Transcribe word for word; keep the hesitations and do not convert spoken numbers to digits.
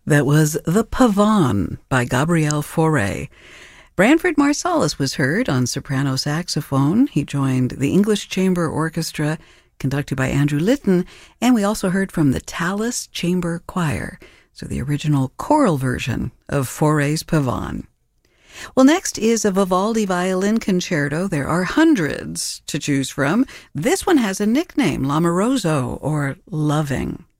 That was The Pavane by Gabriel Fauré. Branford Marsalis was heard on soprano saxophone. He joined the English Chamber Orchestra, conducted by Andrew Litton, and we also heard from the Tallis Chamber Choir, so the original choral version of Fauré's Pavane. Well, next is a Vivaldi violin concerto. There are hundreds to choose from. This one has a nickname, L'Amoroso, or Loving.